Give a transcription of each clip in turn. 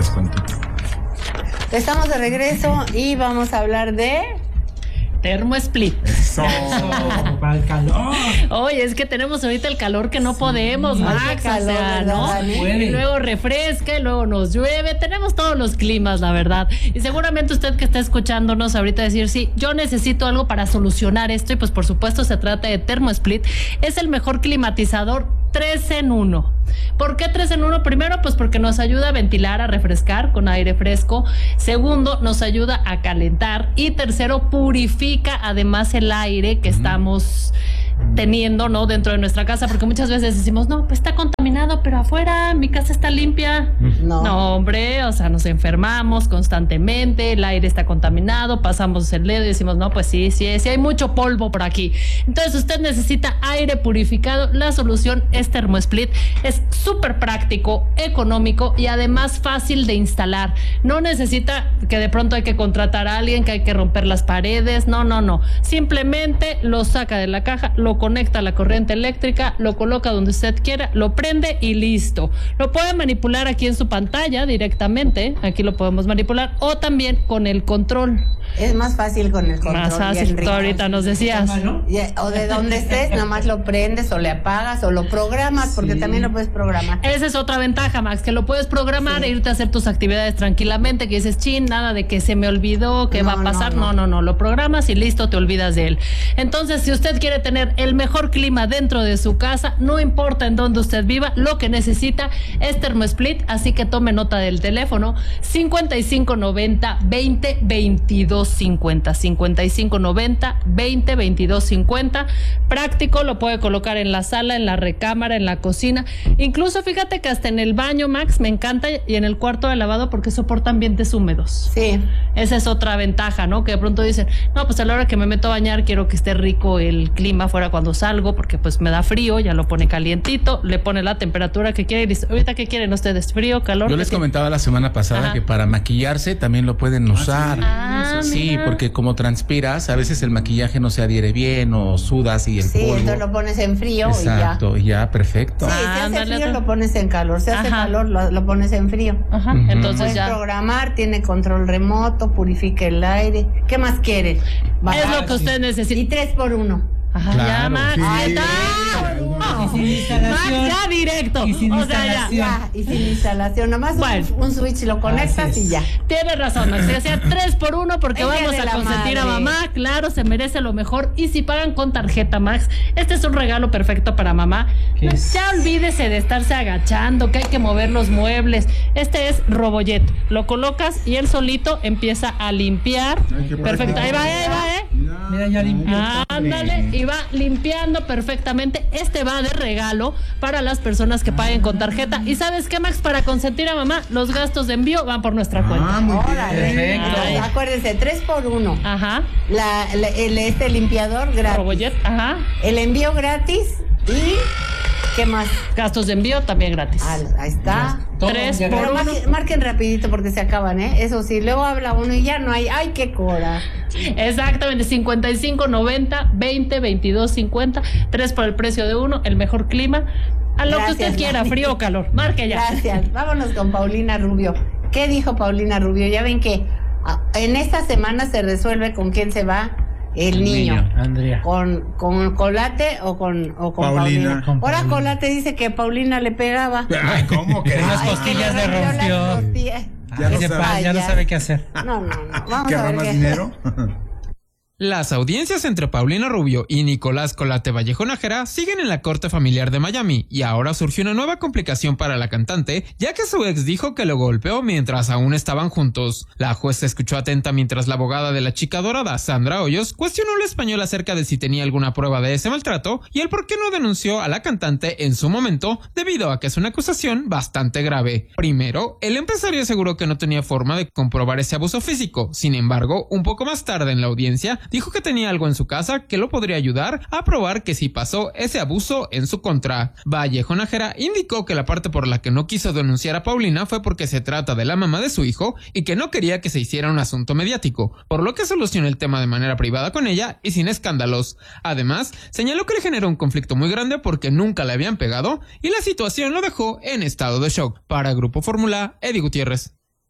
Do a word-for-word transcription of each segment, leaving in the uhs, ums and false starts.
descuento. Estamos de regreso y vamos a hablar de... Termosplit. Eso. Para el calor. Oye, es que tenemos ahorita el calor que no sí, podemos, Max, calor, o sea, ¿no? Puede. Y luego refresca y luego nos llueve. Tenemos todos los climas, la verdad. Y seguramente usted que está escuchándonos ahorita decir, sí, yo necesito algo para solucionar esto. Y pues por supuesto se trata de Termosplit. Es el mejor climatizador tres en uno. ¿Por qué tres en uno? Primero, pues porque nos ayuda a ventilar, a refrescar con aire fresco. Segundo, nos ayuda a calentar. Y tercero, purifica además el aire que estamos teniendo, ¿no? Dentro de nuestra casa, porque muchas veces decimos, no, pues está contaminado, pero afuera mi casa está limpia. No. No, hombre, o sea, nos enfermamos constantemente, el aire está contaminado, pasamos el dedo y decimos, no, pues sí, sí, sí hay mucho polvo por aquí. Entonces usted necesita aire purificado. La solución es Termosplit. Es súper práctico, económico y además fácil de instalar. No necesita que de pronto hay que contratar a alguien, que hay que romper las paredes. No, no, no. Simplemente lo saca de la caja, lo conecta a la corriente eléctrica, lo coloca donde usted quiera, lo prende y listo. Lo puede manipular aquí en su pantalla directamente, aquí lo podemos manipular, o también con el control. Es más fácil con el control. Más fácil, tú ahorita nos decías. O de donde estés, nada más lo prendes o le apagas o lo programas, porque sí, también lo puedes programar. Esa es otra ventaja, Max, que lo puedes programar sí, e irte a hacer tus actividades tranquilamente, que dices, chin, nada de que se me olvidó, que no, va a pasar. No no. no, no, no, lo programas y listo, te olvidas de él. Entonces, si usted quiere tener el mejor clima dentro de su casa, no importa en dónde usted viva, lo que necesita es Termosplit, así que tome nota del teléfono cincuenta y cinco noventa, veinte, veintidós cincuenta, cincuenta y cinco noventa, veinte, veintidós cincuenta. Práctico, lo puede colocar en la sala, en la recámara, en la cocina, incluso fíjate que hasta en el baño, Max, me encanta, y en el cuarto de lavado porque soporta ambientes húmedos. Sí. Esa es otra ventaja, ¿no? Que de pronto dicen, no, pues a la hora que me meto a bañar quiero que esté rico el clima fuera cuando salgo, porque pues me da frío, ya lo pone calientito, le pone la temperatura que quiere y dice, ahorita ¿qué quieren ustedes? ¿Frío, calor? Yo les comentaba la semana pasada Ajá. que para maquillarse también lo pueden usar. Ah, sí, mira. porque como transpiras, a veces el maquillaje no se adhiere bien o sudas y el sí, polvo. Sí, entonces lo pones en frío Exacto, y ya. y ya, perfecto. Sí, ah, si hace frío lo pones en calor, si hace Ajá. calor lo, lo pones en frío. Ajá, uh-huh. entonces puedes ya. programar, tiene control remoto, purifica el aire. ¿Qué más quieren? Es lo que usted necesita. Y tres por uno. Ajá, claro, ya, Max, sí. ahí está. Y sin instalación. Max, ya directo. Y sin o sea, ya. ya. Y sin instalación, nomás bueno. un, un switch lo conectas y ya. Tienes razón, Max. Se hacía tres por uno porque el vamos a consentir madre. a mamá. Claro, se merece lo mejor. Y si pagan con tarjeta, Max, este es un regalo perfecto para mamá. Es? Ya olvídese de estarse agachando, que hay que mover los muebles. Este es Robojet. Lo colocas y él solito empieza a limpiar. Ay, perfecto. Ahí va, ahí va, ¿eh? Mira, ya limpió. Ándale, y va limpiando perfectamente. Este va de regalo para las personas que paguen con tarjeta. ¿Y sabes qué, Max? Para consentir a mamá, los gastos de envío van por nuestra ah, cuenta. Muy bien. Ay. Acuérdense, tres por uno. Ajá. La, la, el, este limpiador gratis. Robojet, ajá. El envío gratis y... ¿qué más? Gastos de envío también gratis. Ah, ahí está. Todo Tres por uno. Marquen, marquen rapidito porque se acaban, ¿eh? Eso sí, luego habla uno y ya no hay. ¡Ay, qué cora! Exactamente, cincuenta y cinco noventa, veinte, veintidós cincuenta. Tres por el precio de uno, el mejor clima. A lo Gracias, que usted quiera, mami. Frío o calor. Marque ya. Gracias. Vámonos con Paulina Rubio. ¿Qué dijo Paulina Rubio? Ya ven que en esta semana se resuelve con quién se va. El, el niño, niño, Andrea. ¿Con, con Colate o con, o con Paulina? Paulina. Con Ahora Paulina. Colate dice que Paulina le pegaba. Ay, ¿cómo que? Unas costillas le rompió. Ya, no sabe, Ay, ya, ya no sabe qué hacer. No, no, no. Vamos ¿Que a ver más qué. dinero? Las audiencias entre Paulina Rubio y Nicolás Colate Vallejo Nájera siguen en la corte familiar de Miami y ahora surgió una nueva complicación para la cantante, ya que su ex dijo que lo golpeó mientras aún estaban juntos. La jueza escuchó atenta mientras la abogada de la chica dorada, Sandra Hoyos, cuestionó al español acerca de si tenía alguna prueba de ese maltrato y el por qué no denunció a la cantante en su momento, debido a que es una acusación bastante grave. Primero, el empresario aseguró que no tenía forma de comprobar ese abuso físico. Sin embargo, un poco más tarde en la audiencia, dijo que tenía algo en su casa que lo podría ayudar a probar que sí pasó ese abuso en su contra. Vallejo Nájera indicó que la parte por la que no quiso denunciar a Paulina fue porque se trata de la mamá de su hijo y que no quería que se hiciera un asunto mediático, por lo que solucionó el tema de manera privada con ella y sin escándalos. Además, señaló que le generó un conflicto muy grande porque nunca le habían pegado y la situación lo dejó en estado de shock. Para Grupo Fórmula, Eddie Gutiérrez.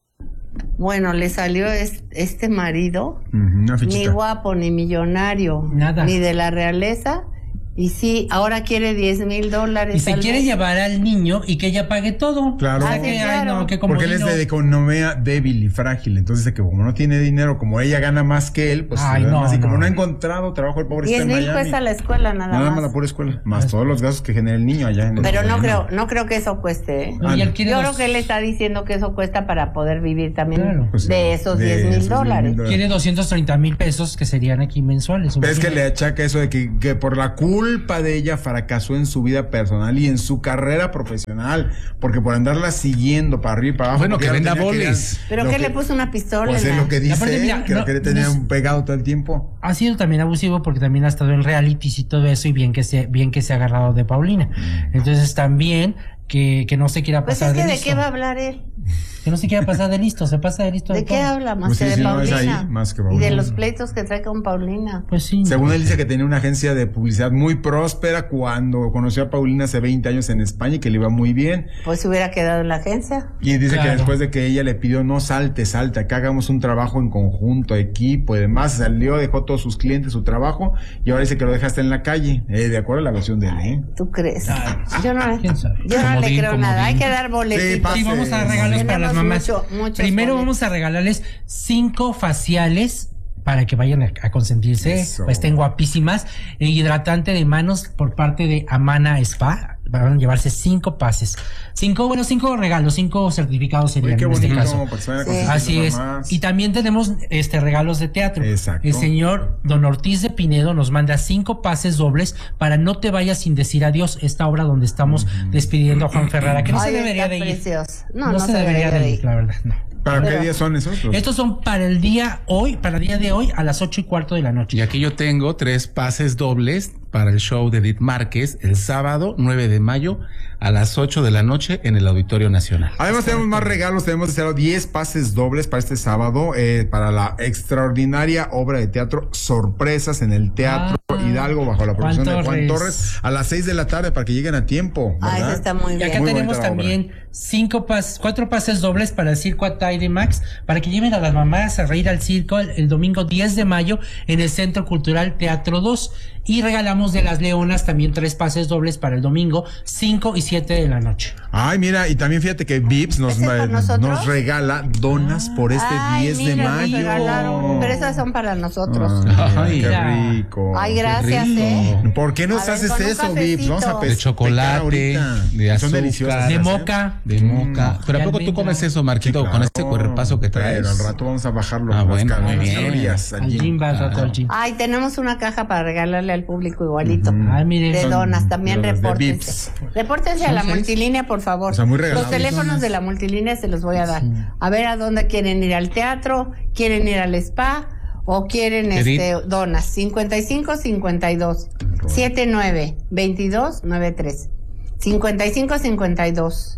Bueno, le salió es- este marido, Ujú, una ni fichita. guapo, ni millonario, Nada. ni de la realeza. Y sí, ahora quiere diez mil dólares. Y se al quiere mes. llevar al niño y que ella pague todo. Claro. O sea Ah, que, sí, ay, claro. no, que Porque él es comodino. de economía débil y frágil. Entonces, de que como no tiene dinero, como ella gana más que él, pues Ay, no, así como no. no ha encontrado trabajo, el pobre diez está en mil Miami. cuesta la escuela nada, Nada más más. la pura escuela. Más todos los gastos que genera el niño allá en el Pero no gobierno. creo, no creo que eso cueste. ¿eh? No, y él quiere Yo dos- creo que él está diciendo que eso cuesta para poder vivir también Claro. Pues sí, de esos de diez esos mil diez dólares. mil Quiere doscientos treinta mil pesos que serían aquí mensuales. Pero es que le imagínate. achaca eso de que, que por la culpa de ella fracasó en su vida personal y en su carrera profesional, porque por andarla siguiendo para arriba y para abajo. Bueno, porque que ella venda tenía que ir bolis. al- ¿Pero lo qué que- le puso una pistola? Pues en es la- lo que dice aparte, él, mira, que lo no, que le tenía no es- pegado todo el tiempo. Ha sido también abusivo porque también ha estado en realities y todo eso y bien que se, bien que se ha agarrado de Paulina. Entonces también que, que no se quiera Pues pasar es que de de listo. qué va a hablar él. Que no se quiera pasar de listo, se pasa de listo. ¿De qué todo. habla? Más Pues que sí, de sí, no, es Paulina. ahí, más que Y de Paulina. los pleitos que trae con Paulina. Pues sí. Según él dice que tenía una agencia de publicidad muy próspera cuando conoció a Paulina hace veinte años en España y que le iba muy bien. Pues se hubiera quedado en la agencia. Y dice Claro. que después de que ella le pidió no salte, salte, acá hagamos un trabajo en conjunto, equipo y demás, salió, dejó todos sus clientes, su trabajo y ahora dice que lo dejaste en la calle, eh, de acuerdo a la versión de él, ¿eh? ¿Tú crees? Ay, Yo no, ¿quién sabe? yo no le Comodín, creo nada. comodín. Hay que dar Sí, boletitos. pase. Sí, vamos a regalos para las Tenemos mamás. mucho- muchos Primero boletos. vamos a regalarles cinco faciales para que vayan a, a consentirse, Eso. pues estén guapísimas. E hidratante de manos por parte de Amana Spa. Van a llevarse cinco pases. Cinco, bueno, cinco regalos, cinco certificados serían Uy, qué en este bonito, caso. para que se vayan a Sí. consentir Así sus es. mamás. Y también tenemos este regalos de teatro. Exacto. El señor Don Ortiz de Pinedo nos manda cinco pases dobles para No te vayas sin decir adiós, esta obra donde estamos despidiendo a Juan Ferrara, que no Ay, se debería está de ir. precioso. No, no se, debería de ir, la verdad, no. ¿Para qué Pero- días son esos? Los- Estos son para el día hoy, para el día de hoy a las ocho y cuarto de la noche. Y aquí yo tengo tres pases dobles para el show de Edith Márquez el sábado nueve de mayo a las ocho de la noche en el Auditorio Nacional. Además tenemos más regalos, tenemos de diez pases dobles para este sábado, eh, para la extraordinaria obra de teatro Sorpresas en el Teatro Ah, Hidalgo bajo la producción Juan de Juan Torres. Torres a las seis de la tarde para que lleguen a tiempo, Ah, ¿verdad? eso está muy Y bien. acá Muy tenemos bonita la también cinco pas, cuatro pases dobles para el Circo Atay Max, para que lleven a las mamás a reír al circo el, el domingo diez de mayo en el Centro Cultural Teatro dos. Y regalamos de las Leonas también tres pases dobles para el domingo cinco y siete de la noche. Ay, mira, y también fíjate que Vips nos, ¿Ese es por eh, nosotros? nos regala donas por este Ay, diez de mira, nos mayo. regalaron. Pero esas son para nosotros. Ay, qué Ay, rico. Ay, gracias, rico. ¿eh? ¿Por qué nos A ver, haces con un eso, Vips? cafecito. Vamos a pe- De pecar chocolate, ahorita. de Son azúcar. deliciosas. De ¿eh? moca. De moca. Mm. Pero ¿a De poco tú almendra. comes eso, Marquito, Sí, con este claro. cuerpazo que traes? Pero al rato vamos a bajarlo. Ah, las bueno, cal- muy las bien. calorías Al gym va al rato al gym. Ay, tenemos una caja para regalarle al público igualito. Ay, miren. De Son donas, también donas de repórtense. Vips. Repórtense a la multilínea, por favor. O sea, muy regalables. Los teléfonos de la multilínea se los voy a dar. A ver a dónde quieren ir, al teatro, quieren ir al spa o quieren Edith. este donas. cincuenta y cinco cincuenta y dos setenta y nueve veintidós noventa y tres. cincuenta y cinco cincuenta y dos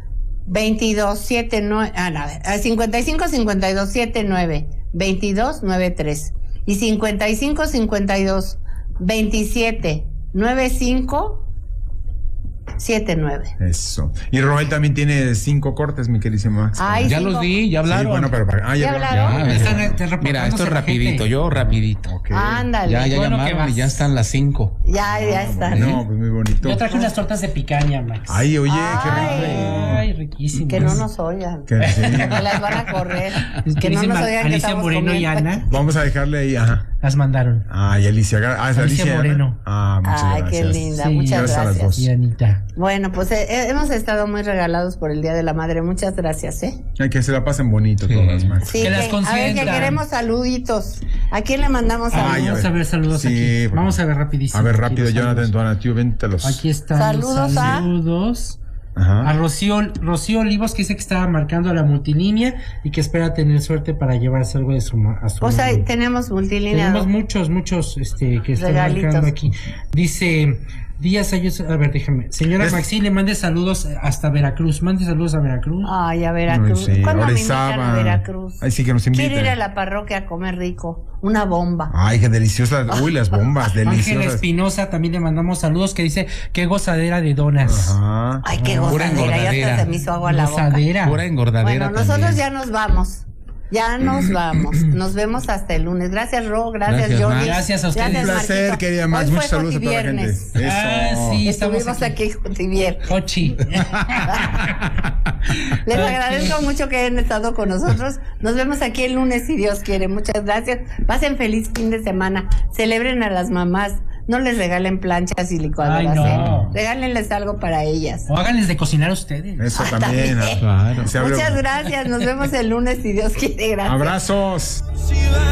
veintidós setenta y nueve, ah, no, eh, cincuenta y cinco cincuenta y dos setenta y nueve veintidós noventa y tres y cincuenta y cinco cincuenta y dos veintisiete noventa y cinco setenta y nueve. Eso. Y Roel también tiene cinco cortes, mi queridísimo Max. Ay, Ya cinco. los di, ya hablaron. Sí, bueno, pero para... Ah, ¿Ya ya, hablaron? Ya, Están, mira. te reportándose Mira, esto es la rapidito, gente. yo rapidito. Ok. Ándale. Ya, ya Bueno, que llamaron y vas. ya están las cinco. Ya, ya está. No, pues muy bonito. Yo traje unas tortas de picaña, Max. Ay, oye, Ay. qué rico. Ay, riquísimas. Que no nos oigan. Que sí. Que las van a correr. Es Que no dicen nos Ma- oigan que Alicia estamos Moreno y comiendo. Ana Vamos a dejarle ahí, ajá. las mandaron. Ay, Alicia. Ah, es Alicia Alicia. Moreno. Ah, muchas Ay, gracias. qué linda. Sí, Muchas gracias a las gracias. dos. Y Anita. Bueno, pues eh, eh, hemos estado muy regalados por el Día de la Madre. Muchas gracias, ¿eh? Ay, que se la pasen bonito Sí. todas, Max. Sí, Que las a ver, que consientan. queremos saluditos. ¿A quién le mandamos Ay, saludos? Vamos ver. a ver saludos Sí, aquí. por- Vamos a ver rapidísimo. A ver, aquí rápido, los Jonathan, saludos. Donatiu, véntalos. Aquí están. Saludos los a- saludos. A Ajá. Rocío, Rocío Olivos, que dice que estaba marcando a la multilínea y que espera tener suerte para llevarse algo de su, ma- a su Pues ahí mamá. tenemos multilínea. Tenemos muchos, muchos este, que están Regalitos. marcando aquí. Dice Díaz Ayos, a ver, déjame. Señora Es- Maxi, le mande saludos hasta Veracruz. Mande saludos a Veracruz. Ay, a Veracruz. Ay, sí, ¿Cuándo me Orizaba. invitan a Veracruz? Ay, sí, que nos inviten. Quiero ir a la parroquia a comer rico. Una bomba. Ay, qué deliciosas. Uy, las bombas, Ángel deliciosas. Espinosa también le mandamos saludos, que dice qué gozadera de donas. Ajá. Ay, qué Pura gozadera. Ya engordadera. hasta se me hizo agua la boca. Gozadera. Pura engordadera Bueno, nosotros también. ya nos vamos. Ya nos vamos. Nos vemos hasta el lunes. Gracias, Ro. Gracias, Gracias, Jordi. Max. Gracias a ustedes. Un placer, Marquito. querida Max. Hoy Muchos fue saludos a toda la gente. Jotiviernes. Eso. Ah, sí. estamos Estuvimos aquí. aquí Jotiviernes. Hochi. Les Ok. agradezco mucho que hayan estado con nosotros. Nos vemos aquí el lunes si Dios quiere. Muchas gracias. Pasen feliz fin de semana. Celebren a las mamás. No les regalen planchas y licuadoras. Ay, no. ¿eh? Regálenles algo para ellas. O háganles de cocinar ustedes. Eso Ah, también. también. Claro. Se abre- Muchas gracias. Nos vemos el lunes si Dios quiere. Gracias. Abrazos. Ciudad.